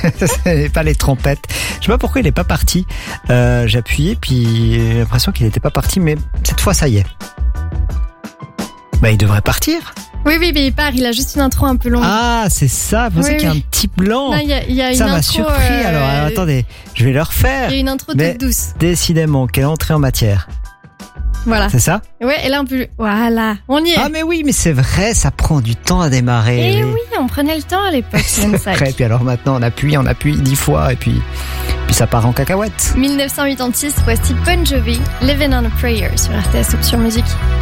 C'est pas les trompettes. Je sais pas pourquoi il est pas parti. J'ai appuyé, puis j'ai l'impression qu'il n'était pas parti, mais cette fois, ça y est. Bah, il devrait partir. Oui, mais il part, il a juste une intro un peu longue. Ah, c'est ça. Vous pensez qu'il y a un petit blanc. Non, il y a une ça intro, m'a surpris. Alors, attendez, je vais le refaire. Il y a une intro mais toute douce. Décidément, quelle entrée en matière. Voilà. C'est ça? Ouais, et là on peut... Voilà, on y est. Ah, mais oui, mais c'est vrai, ça prend du temps à démarrer. Et oui, on prenait le temps à l'époque. C'est vrai, puis alors maintenant on appuie 10 fois, et puis ça part en cacahuète. 1986, voici Bon Jovi, Living on a Prayer sur RTS Option Musique.